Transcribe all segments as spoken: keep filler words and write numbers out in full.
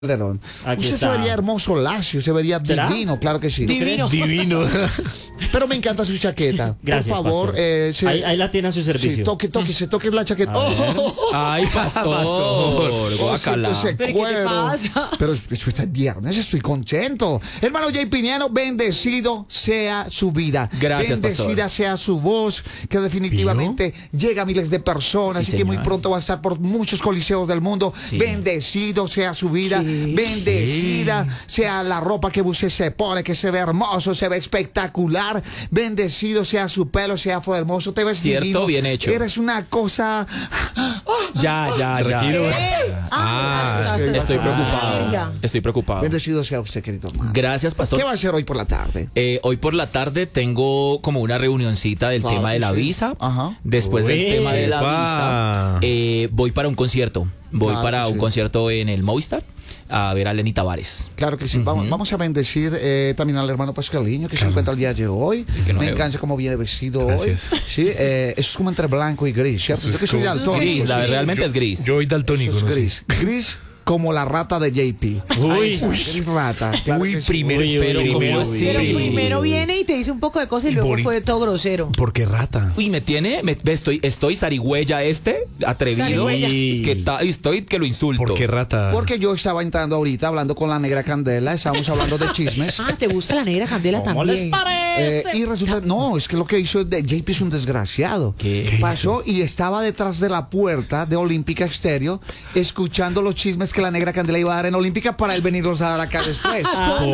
Calderón. Aquí Usted está. se vería hermoso, lacio, se vería ¿Será? divino, claro que sí. Divino. Divino. Pero me encanta su chaqueta. Gracias, Por favor, pastor. eh, se- ahí, ahí la tiene a su servicio. sí, toque, toque, se toque la chaqueta. A ver. Oh, Ay, pastor. oh, Guácala. siento ese ¿Pero qué te cuero. pasa? Pero eso está el viernes, estoy contento. Hermano Jay Piñero, bendecido sea su vida. Gracias, Bendecida pastor. sea su voz, que definitivamente llega a miles de personas Sí, y que muy señor. pronto va a estar por muchos coliseos del mundo. Sí. Bendecido sea su vida. Sí. Bendecida sea la ropa que usted se pone, que se ve hermoso, se ve espectacular. Bendecido sea su pelo, sea afro hermoso. Te ves Cierto, divino. bien hecho. Eres una cosa. Ya, ya, ya. ¿Qué? Ah, Ah, estoy ah, preocupado. ya. Estoy preocupado. Bendecido sea usted, querido hermano. Gracias, pastor. ¿Qué va a hacer hoy por la tarde? Eh, hoy por la tarde tengo como una reunioncita del Claro tema que de la sí. visa. Ajá. Después del Uepa. tema de la visa, eh, voy para un concierto. Voy Claro para que un sí. concierto en el Movistar a ver a Lenny Tavares. Claro que sí. vamos, vamos a bendecir eh, también al hermano Pascaliño que se encuentra el día de hoy. que no Me veo. encanta cómo viene vestido Gracias. hoy. Sí, eh, eso es como entre blanco y gris, ¿cierto? Eso Yo es que soy como- daltónico. Gris, la, sí. realmente es gris. Yo soy daltónico, Eso no es sé. gris. Gris como la rata de J P. Uy. Ahí está, gris rata. Claro Uy, que sí. primero, Uy, uy, pero uy, ¿cómo uy, así? Pero Sí. primero viene y te dice un poco de cosas y luego Bori- fue todo grosero. ¿Por qué rata? Uy, me tiene, me, ve, estoy, estoy zarigüeya este, atrevido, Zarigüeya. que ta- estoy que lo insulto. ¿Por qué rata? Porque yo estaba entrando ahorita hablando con la negra Candela, estábamos hablando de chismes. Ah, ¿te gusta la negra candela ¿Cómo les también? parece? Eh, y resulta, no, es que lo que hizo de J P es un desgraciado. ¿Qué Pasó y estaba detrás de la puerta de Olímpica Estéreo, escuchando los chismes que la negra Candela iba a dar en Olímpica para él venirlos a dar acá después.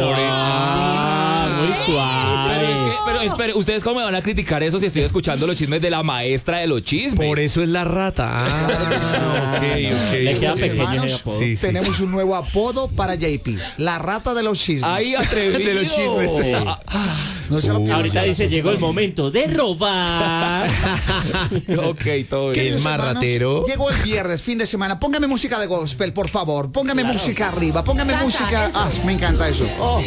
Ah, muy Pero es suave. que, pero espere, ¿ustedes cómo me van a criticar eso si estoy escuchando los chismes de la maestra de los chismes? Por eso es la rata. Ah, ok, ok. Le queda pequeño Hermanos, ese apodo. Sí, sí, tenemos un nuevo apodo para J P, la rata de los chismes. Ay, atrevido. De los chismes. No se lo pierdan. Ahorita dice, llegó el momento de robar. Ok, todo bien. Queridos El más hermanos, ratero. Llegó el viernes, fin de semana. Póngame música de gospel, por favor. Póngame música arriba. Póngame Canta música. eso. Ah, me encanta eso. Oh.